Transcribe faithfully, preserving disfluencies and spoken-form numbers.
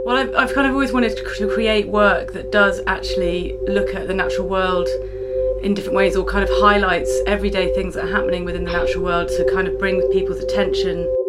Well, I've, I've kind of always wanted to create work that does actually look at the natural world in different ways, or kind of highlights everyday things that are happening within the natural world to kind of bring people's attention